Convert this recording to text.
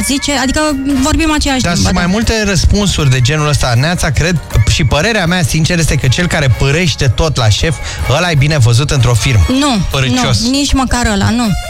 zice, adică vorbim aceeași Dar limbă. sunt mai multe răspunsuri de genul ăsta. Neața, cred, și părerea mea, sincer, este că cel care părăște tot la șef, ăla e bine văzut într-o firmă. Nu, Părâcios. nu, nici măcar ăla, nu.